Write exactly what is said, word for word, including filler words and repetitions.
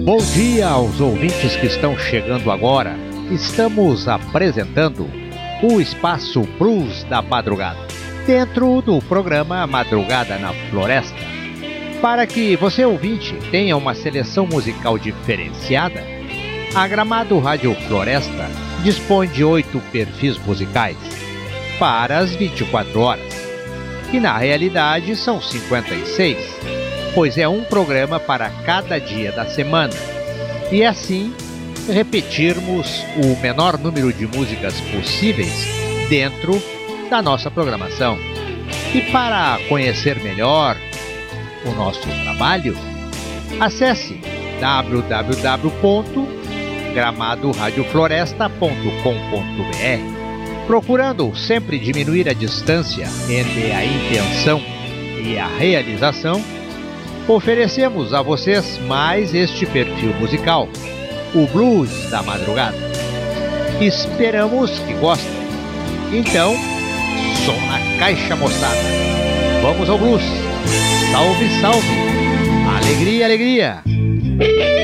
Bom dia aos ouvintes que estão chegando agora. Estamos apresentando o Espaço Blues da Madrugada, dentro do programa Madrugada na Floresta. Para que você, ouvinte, tenha uma seleção musical diferenciada, a Gramado Rádio Floresta dispõe de oito perfis musicais para as vinte e quatro horas, que na realidade são cinquenta e seis, pois é um programa para cada dia da semana, e assim repetirmos o menor número de músicas possíveis dentro da nossa programação. E para conhecer melhor o nosso trabalho, acesse w w w ponto gramado rádio floresta ponto com ponto b r. Procurando sempre diminuir a distância entre a intenção e a realização, oferecemos a vocês mais este perfil musical, o Blues da Madrugada. Esperamos que gostem. Então, som na caixa, moçada. Vamos ao blues. Salve, salve. Alegria, alegria.